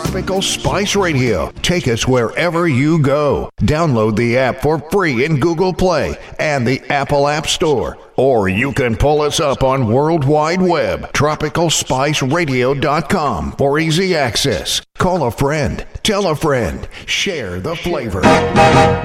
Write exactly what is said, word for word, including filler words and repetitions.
Tropical Spice Radio. Take us wherever you go. Download the app for free in Google Play and the Apple App Store. Or you can pull us up on World Wide Web, tropical spice radio dot com for easy access. Call a friend, tell a friend, share the flavor.